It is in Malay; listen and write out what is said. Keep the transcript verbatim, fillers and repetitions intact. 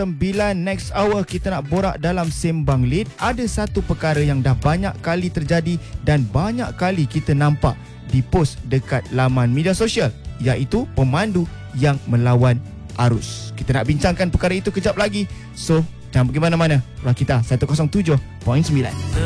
sembilan next hour kita nak borak dalam Sembang Lead. Ada satu perkara yang dah banyak kali terjadi dan banyak kali kita nampak di post dekat laman media sosial, iaitu pemandu yang melawan arus. Kita nak bincangkan perkara itu kejap lagi. So, jangan pergi mana-mana. Rakita seratus tujuh perpuluhan sembilan.